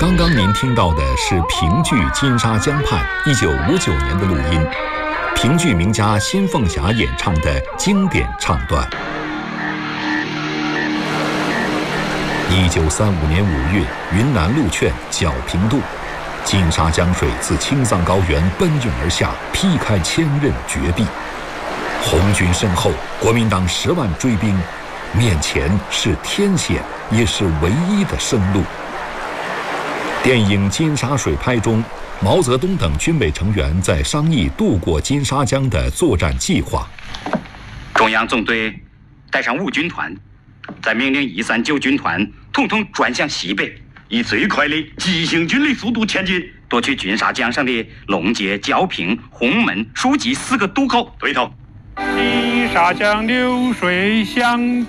刚刚您听到的是评剧《金沙江畔》1959年的录音，评剧名家辛凤霞演唱的经典唱段。1935年5月，云南路劝皎平渡，金沙江水自青藏高原奔涌而下，劈开千仞绝壁。红军身后，国民党10万追兵，面前是天险，也是唯一的生路。电影《金沙水拍》中，毛泽东等军委成员在商议渡过金沙江的作战计划。 中央纵队带上5军团，再命令1、3、9军团统统转向西北，以最快的急行军的速度前进，夺取金沙江上的龙街、皎平、洪门、书记4个渡口。对头。 金沙江流水响